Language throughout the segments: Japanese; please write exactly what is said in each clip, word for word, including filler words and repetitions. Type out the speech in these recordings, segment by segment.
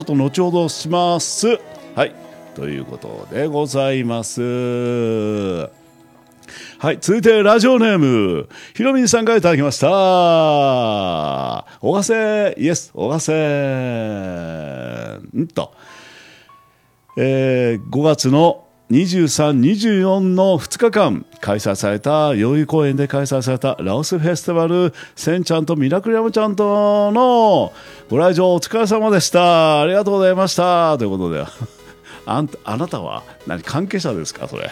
と後ほどします。はい、ということでございます。はい、続いてラジオネームひろみんさんからいただきました。おがせイエスおがせんと、えー、ごがつのにじゅうさん、にじゅうよんのふつかかん開催された代々木公園で開催されたラオスフェスティバル、センちゃんとミラクルヤムちゃんとのご来場お疲れ様でした。ありがとうございましたということで、あんたあなたは何関係者ですかそれ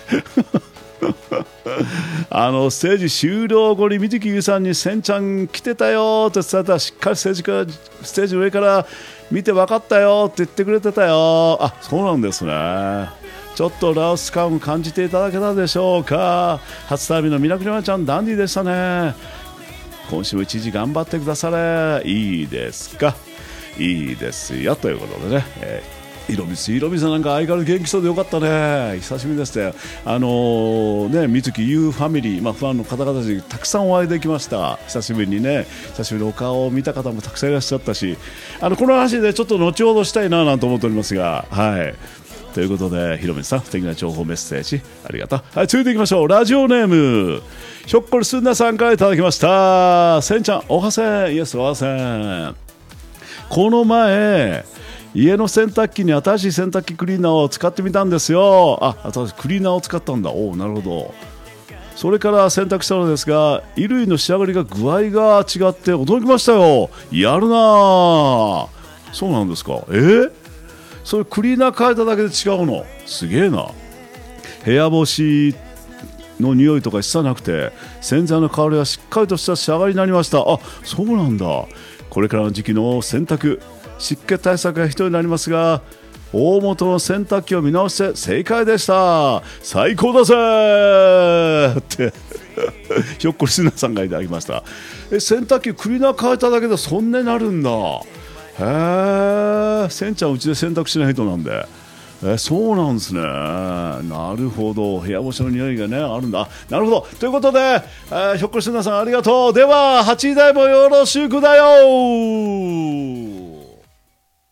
あのステージ終了後に水木優さんにセンちゃん来てたよって伝えたら、しっかりステージからステージ上から見て分かったよって言ってくれてたよ。あ、そうなんですね。ちょっとラオス感を感じていただけたでしょうか。初旅のミラクルマちゃんダンディでしたね。今週も一時頑張ってくだされ。いいですか、いいですよということでね、えーひろみさん、ひろみさんなんか相変わらず元気そうでよかったね。久しぶりでしたよ。あのー、ね、水木優ファミリー、まあ、ファンの方々にたくさんお会いできました。久しぶりにね、久しぶりにお顔を見た方もたくさんいらっしゃったし、あのこの話でちょっと後ほどしたいななんて思っておりますが、はい。ということで、ひろみさん、素敵な情報メッセージありがとう。はい、続いていきましょう。ラジオネームひょっこりすんなさんからいただきました。せんちゃん、おはせん、イエスおはせん。この前家の洗濯機に新しい洗濯機クリーナーを使ってみたんですよ。あ、新しいクリーナーを使ったんだ。おお、なるほど。それから洗濯したのですが、衣類の仕上がりが具合が違って驚きましたよ。やるなぁ。そうなんですか。えー、それクリーナー変えただけで違うの。すげえな。部屋干しの匂いとか一切なくて、洗剤の香りがしっかりとした仕上がりになりました。あ、そうなんだ。これからの時期の洗濯、湿気対策が必要になりますが、大元の洗濯機を見直して正解でした。最高だぜーってひょっこりすなさんがいただきました。え、洗濯機クリーナー変えただけでそんなになるんだ。へー、せんちゃんうちで洗濯しない人なんで、え、そうなんですね。なるほど。部屋干しの匂いがねあるんだ。なるほど。ということで、えー、ひょっこりすなさんありがとう。でははちい台もよろしくだよ。